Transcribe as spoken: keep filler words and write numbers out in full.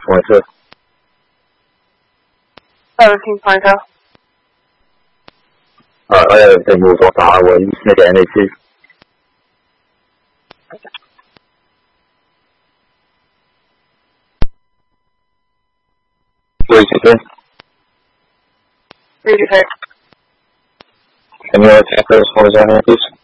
twenty-two. seventeen twenty-two. Alright, I got everything moved off the highway. You make it N A T. three two three. three two three. Can you take those photos on here, please?